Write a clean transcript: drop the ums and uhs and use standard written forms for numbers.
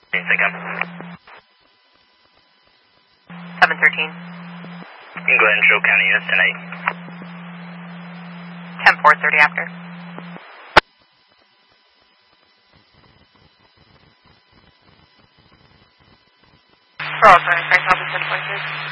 Think up. 713. You can go ahead and show county units tonight. 10-4, 30 after. For all 25, I'll be 10.6.